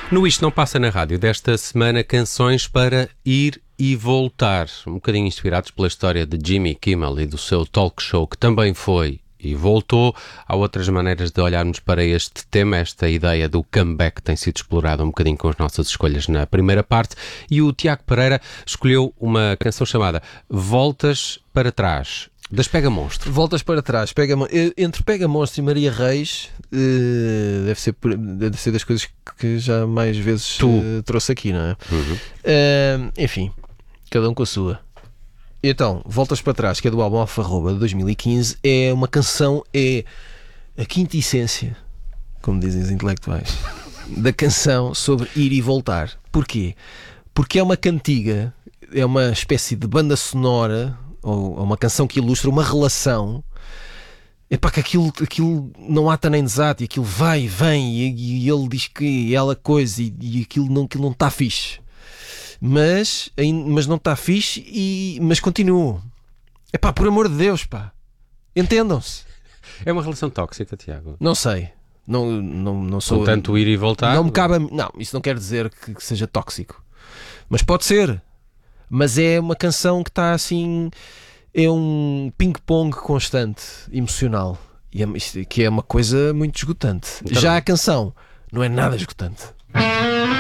No Isto Não Passa na Rádio desta semana, canções para ir e voltar, um bocadinho inspirados pela história de Jimmy Kimmel e do seu talk show, que também foi e voltou. Há outras maneiras de olharmos para este tema. Esta ideia do comeback tem sido explorada um bocadinho com as nossas escolhas na primeira parte, e o Tiago Pereira escolheu uma canção chamada Voltas para Trás, das Pega Monstro. Voltas para trás, entre Pega Monstro e Maria Reis, deve ser das coisas que já mais vezes trouxe aqui, não é? Enfim, cada um com a sua. Então, Voltas para Trás, que é do álbum Alfarroba de 2015, é uma canção, é a quinta essência, como dizem os intelectuais, da canção sobre ir e voltar. Porquê? Porque é uma cantiga, é uma espécie de banda sonora, ou uma canção que ilustra uma relação. É para que aquilo não ata nem desata, e aquilo vai e vem, e ele diz que ela coisa, e aquilo não está fixe. Mas não está fixe, mas continua. É pá, por amor de Deus, pá. Entendam-se. É uma relação tóxica, Tiago? Não sei. Não sou. Com tanto ir e voltar? Não me cabe. Não, isso não quer dizer que seja tóxico. Mas pode ser. Mas é uma canção que está assim. É um ping-pong constante, emocional. Que é uma coisa muito esgotante. Então, já a canção não é nada esgotante.